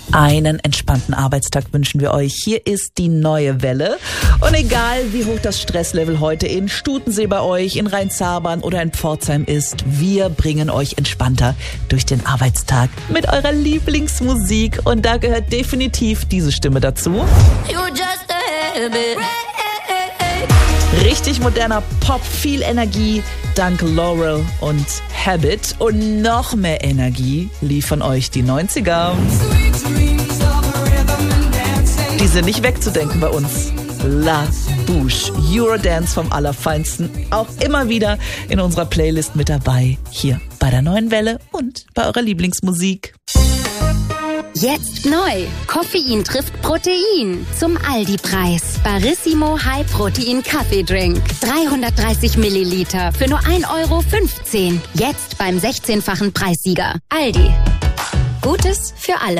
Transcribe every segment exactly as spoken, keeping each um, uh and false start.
Einen entspannten Arbeitstag wünschen wir euch. Hier ist die neue Welle. Und egal, wie hoch das Stresslevel heute in Stutensee bei euch, in Rheinzabern oder in Pforzheim ist, wir bringen euch entspannter durch den Arbeitstag mit eurer Lieblingsmusik. Und da gehört definitiv diese Stimme dazu. Richtig moderner Pop, viel Energie, dank Laurel und Habit. Und noch mehr Energie liefern euch die neunziger. Die sind nicht wegzudenken bei uns. La Bouche, Eurodance vom Allerfeinsten. Auch immer wieder in unserer Playlist mit dabei. Hier bei der neuen Welle und bei eurer Lieblingsmusik. Jetzt neu. Koffein trifft Protein. Zum Aldi-Preis. Barissimo High Protein Kaffeedrink. dreihundertdreißig Milliliter für nur ein Euro fünfzehn. Jetzt beim sechzehnfachen Preissieger. Aldi. Gutes für alle.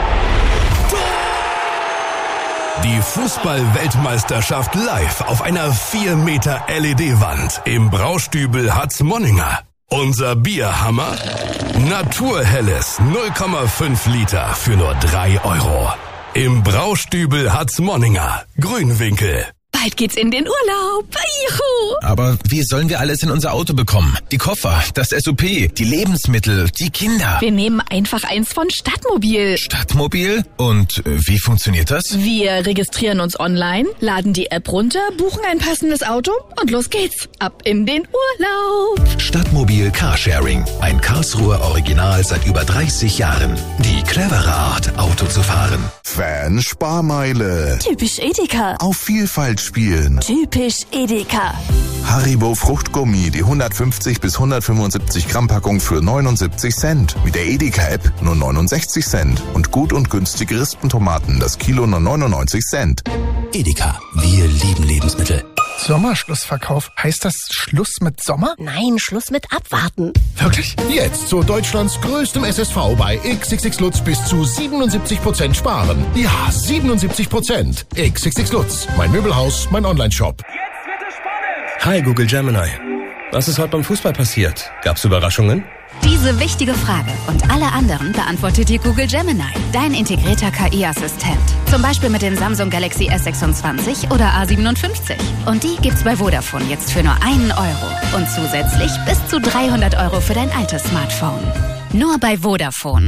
Die Fußball-Weltmeisterschaft live auf einer vier Meter L E D-Wand im Braustübel Hatzmonninger. Unser Bierhammer? Naturhelles null Komma fünf Liter für nur drei Euro. Im Braustübel Hatzmonninger. Grünwinkel. Bald geht's in den Urlaub. Juhu! Aber wie sollen wir alles in unser Auto bekommen? Die Koffer, das S U P, die Lebensmittel, die Kinder. Wir nehmen einfach eins von Stadtmobil. Stadtmobil? Und äh, wie funktioniert das? Wir registrieren uns online, laden die App runter, buchen ein passendes Auto und los geht's. Ab in den Urlaub. Stadtmobil Carsharing. Ein Karlsruher Original seit über dreißig Jahren. Die clevere Art, Auto zu fahren. Fan-Sparmeile. Typisch Edeka. Auf Vielfalt spielen. Typisch Edeka. Haribo Fruchtgummi, die hundertfünfzig bis hundertfünfundsiebzig Gramm Packung für neunundsiebzig Cent. Mit der Edeka-App nur neunundsechzig Cent. Und gut und günstige Rispentomaten, das Kilo nur neunundneunzig Cent. Edeka. Wir lieben Lebensmittel. Sommerschlussverkauf. Heißt das Schluss mit Sommer? Nein, Schluss mit Abwarten. Wirklich? Jetzt zu Deutschlands größtem S S V bei X X X Lutz bis zu siebenundsiebzig Prozent sparen. Ja, siebenundsiebzig Prozent. X X X Lutz. Mein Möbelhaus, mein Online-Shop. Jetzt wird es spannend. Hi Google Gemini. Was ist heute beim Fußball passiert? Gab's Überraschungen? Diese wichtige Frage und alle anderen beantwortet dir Google Gemini, dein integrierter K I-Assistent. Zum Beispiel mit dem Samsung Galaxy S sechsundzwanzig oder A siebenundfünfzig. Und die gibt's bei Vodafone jetzt für nur einen Euro. Und zusätzlich bis zu dreihundert Euro für dein altes Smartphone. Nur bei Vodafone.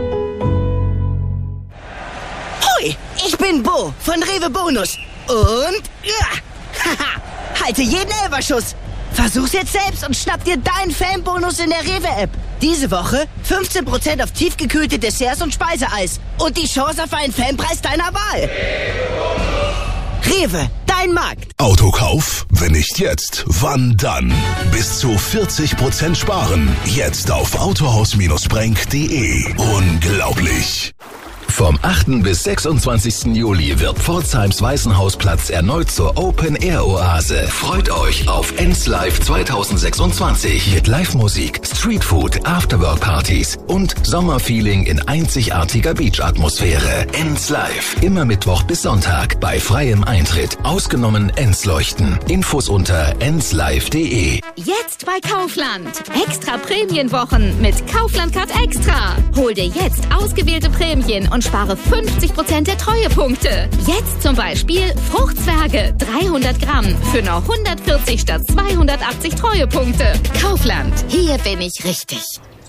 Hoi, ich bin Bo von Rewe Bonus. Und ja, haha, halte jeden Elferschuss. Versuch's jetzt selbst und schnapp dir deinen Fanbonus in der Rewe-App. Diese Woche fünfzehn Prozent auf tiefgekühlte Desserts und Speiseeis. Und die Chance auf einen Fanpreis deiner Wahl. Rewe, dein Markt. Autokauf? Wenn nicht jetzt, wann dann? Bis zu vierzig Prozent sparen. Jetzt auf autohaus Bindestrich brenk punkt de. Unglaublich. Vom achten bis sechsundzwanzigsten Juli wird Pforzheims Weißenhausplatz erneut zur Open-Air-Oase. Freut euch auf Enslive zweitausendsechsundzwanzig mit Live-Musik, Streetfood, Afterwork-Partys und Sommerfeeling in einzigartiger Beach-Atmosphäre. Enslive, immer Mittwoch bis Sonntag bei freiem Eintritt. Ausgenommen Ensleuchten. Infos unter enslive punkt de. Jetzt bei Kaufland. Extra Prämienwochen mit Kaufland Card Extra. Hol dir jetzt ausgewählte Prämien und spare fünfzig Prozent der Treuepunkte. Jetzt zum Beispiel Fruchtzwerge dreihundert Gramm für nur hundertvierzig statt zweihundertachtzig Treuepunkte. Kaufland, hier bin ich richtig.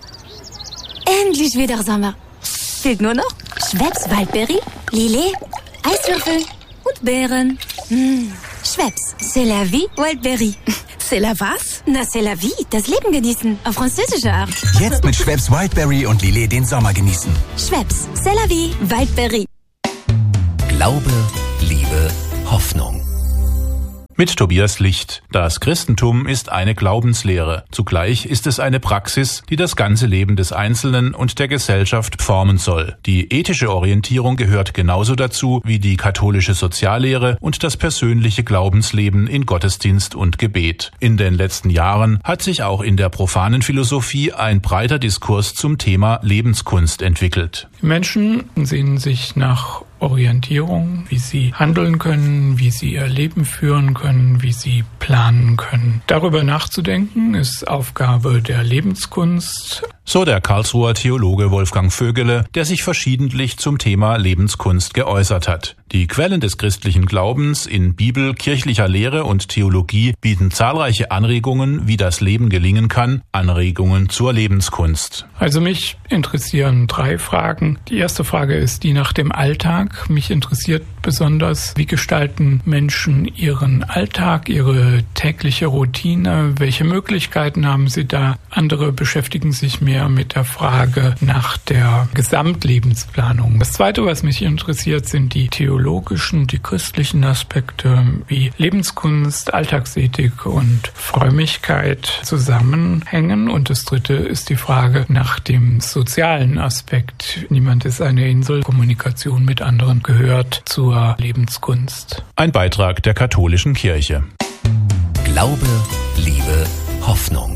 Endlich wieder Sommer. Fehlt nur noch Schweppes Waldbeere, Lillet, Eiswürfel und Beeren. Mmh. Schweppes, c'est la vie, Wildberry. C'est la was? Na, c'est la vie, das Leben genießen, auf französische Art. Jetzt mit Schweppes Wildberry und Lillet den Sommer genießen. Schweppes, c'est la vie, Wildberry. Glaube, Liebe, Hoffnung. Mit Tobias Licht. Das Christentum ist eine Glaubenslehre. Zugleich ist es eine Praxis, die das ganze Leben des Einzelnen und der Gesellschaft formen soll. Die ethische Orientierung gehört genauso dazu wie die katholische Soziallehre und das persönliche Glaubensleben in Gottesdienst und Gebet. In den letzten Jahren hat sich auch in der profanen Philosophie ein breiter Diskurs zum Thema Lebenskunst entwickelt. Die Menschen sehnen sich nach Orientierung, wie sie handeln können, wie sie ihr Leben führen können, wie sie planen können. Darüber nachzudenken ist Aufgabe der Lebenskunst. So der Karlsruher Theologe Wolfgang Vögele, der sich verschiedentlich zum Thema Lebenskunst geäußert hat. Die Quellen des christlichen Glaubens in Bibel, kirchlicher Lehre und Theologie bieten zahlreiche Anregungen, wie das Leben gelingen kann, Anregungen zur Lebenskunst. Also mich interessieren drei Fragen. Die erste Frage ist die nach dem Alltag. Mich interessiert besonders, wie gestalten Menschen ihren Alltag, ihre tägliche Routine? Welche Möglichkeiten haben sie da? Andere beschäftigen sich mehr mit der Frage nach der Gesamtlebensplanung. Das zweite, was mich interessiert, sind die theologischen, die christlichen Aspekte, wie Lebenskunst, Alltagsethik und Frömmigkeit zusammenhängen. Und das dritte ist die Frage nach dem sozialen Aspekt. Niemand ist eine Insel. Kommunikation mit anderen gehört zur Lebenskunst. Ein Beitrag der katholischen Kirche. Glaube, Liebe, Hoffnung.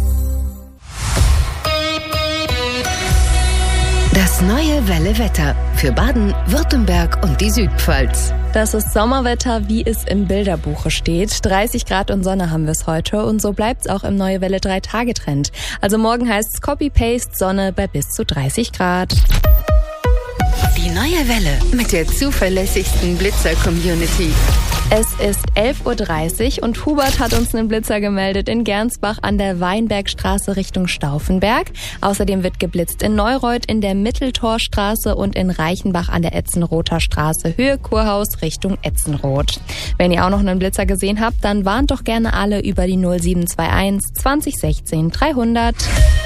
Das neue Welle-Wetter für Baden, Württemberg und die Südpfalz. Das ist Sommerwetter, wie es im Bilderbuche steht. dreißig Grad und Sonne haben wir es heute und so bleibt's auch im Neue Welle drei Tage Trend. Also morgen heißt's Copy-Paste Sonne bei bis zu dreißig Grad. Die neue Welle mit der zuverlässigsten Blitzer-Community. Es ist elf Uhr dreißig und Hubert hat uns einen Blitzer gemeldet in Gernsbach an der Weinbergstraße Richtung Stauffenberg. Außerdem wird geblitzt in Neureuth in der Mitteltorstraße und in Reichenbach an der Etzenrother Straße Höhe Kurhaus Richtung Etzenroth. Wenn ihr auch noch einen Blitzer gesehen habt, dann warnt doch gerne alle über die null sieben zwei eins zwanzig sechzehn dreihundert.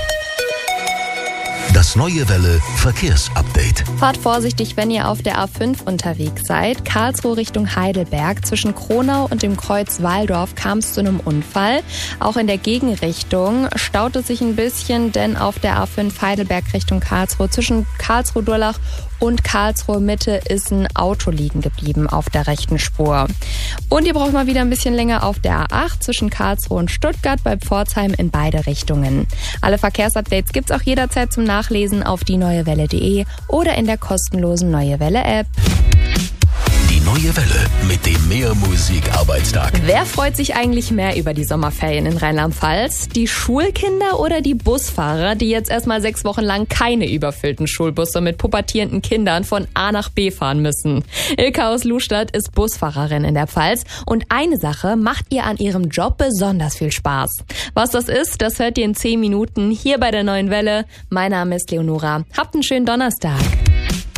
Das neue Welle Verkehrsupdate. Fahrt vorsichtig, wenn ihr auf der A fünf unterwegs seid. Karlsruhe Richtung Heidelberg. Zwischen Kronau und dem Kreuz Walldorf kam es zu einem Unfall. Auch in der Gegenrichtung staut es sich ein bisschen, denn auf der A fünf Heidelberg Richtung Karlsruhe zwischen Karlsruhe-Durlach und Karlsruhe Mitte ist ein Auto liegen geblieben auf der rechten Spur. Und ihr braucht mal wieder ein bisschen länger auf der A acht zwischen Karlsruhe und Stuttgart bei Pforzheim in beide Richtungen. Alle Verkehrsupdates gibt's auch jederzeit zum Nachlesen auf die neue welle punkt de oder in der kostenlosen Neue Welle App. Die neue Welle mit dem Mehrmusik-Arbeitstag. Wer freut sich eigentlich mehr über die Sommerferien in Rheinland-Pfalz? Die Schulkinder oder die Busfahrer, die jetzt erstmal sechs Wochen lang keine überfüllten Schulbusse mit pubertierenden Kindern von A nach B fahren müssen? Ilka aus Lustadt ist Busfahrerin in der Pfalz und eine Sache macht ihr an ihrem Job besonders viel Spaß. Was das ist, das hört ihr in zehn Minuten hier bei der Neuen Welle. Mein Name ist Leonora. Habt einen schönen Donnerstag.